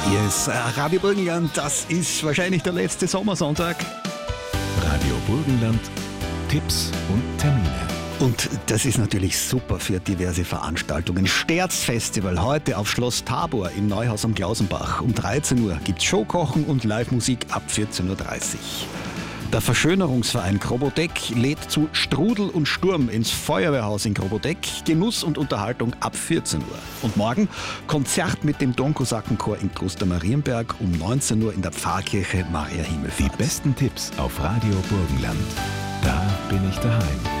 Yes, Radio Burgenland, das ist wahrscheinlich der letzte Sommersonntag. Radio Burgenland, Tipps und Termine. Und das ist natürlich super für diverse Veranstaltungen. Sterzfestival heute auf Schloss Tabor im Neuhaus am Klausenbach. Um 13 Uhr gibt's Showkochen und Live-Musik ab 14.30 Uhr. Der Verschönerungsverein Krobodeck lädt zu Strudel und Sturm ins Feuerwehrhaus in Krobodeck. Genuss und Unterhaltung ab 14 Uhr. Und morgen Konzert mit dem Donkosakenchor in Klostermarienberg um 19 Uhr in der Pfarrkirche Maria Himmelfahrt. Die besten Tipps auf Radio Burgenland. Da bin ich daheim.